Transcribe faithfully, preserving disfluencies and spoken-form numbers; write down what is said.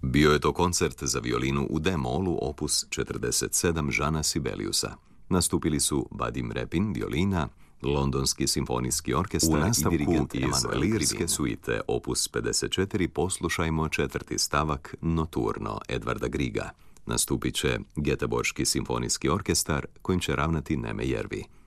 Bio je to koncert za violinu u D-molu opus četrdeset sedam Žana Sibeliusa. Nastupili su Vadim Repin, violina, Londonski simfonijski orkestar i dirigent iz Lirske suite opus pedeset četiri. Poslušajmo četvrti stavak Noturno Edvarda Griga. Nastupit će Göteborški simfonijski orkestar kojim će ravnati Neme Järvi.